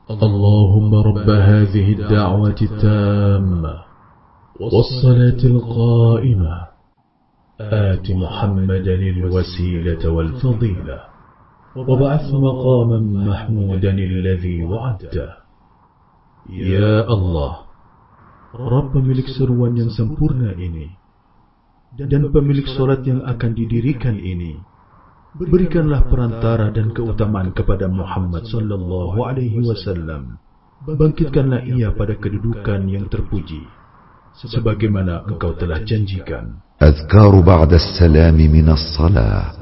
اللهم رب هذه الدعوة التامة والصلاة القائمة آت محمدا الوسيلة والفضيلة وابعث مقاما محمودا الذي وعدته. Ya Allah, Rabb pemilik seruan yang sempurna ini dan pemilik solat yang akan didirikan ini, berikanlah perantara dan keutamaan kepada Muhammad sallallahu alaihi wasallam. Bangkitkanlah ia pada kedudukan yang terpuji sebagaimana engkau telah janjikan. أذكار بعد السلام من الصلاة.